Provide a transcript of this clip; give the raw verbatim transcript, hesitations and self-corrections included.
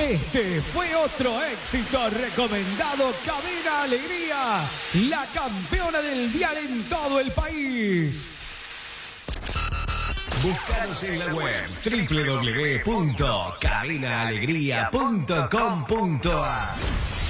Este fue otro éxito recomendado. Cadena Alegría, la campeona del dial en todo el país. Búscanos en la web doble u doble u doble u punto cadena alegría punto com punto a r.